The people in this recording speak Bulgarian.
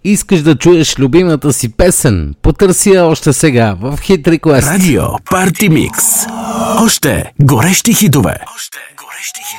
Искаш да чуеш любимата си песен? Потърси я още сега в Hit Request. Радио Парти Микс. Още горещи хитове.